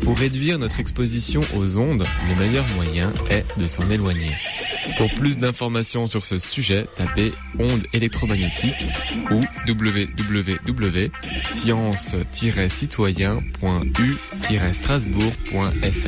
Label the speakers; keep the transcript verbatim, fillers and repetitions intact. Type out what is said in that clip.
Speaker 1: Pour réduire notre exposition aux ondes, le meilleur moyen est de s'en éloigner. Pour plus d'informations sur ce sujet, tapez ondes électromagnétiques ou w w w point science tiret citoyen point u tiret strasbourg point f r.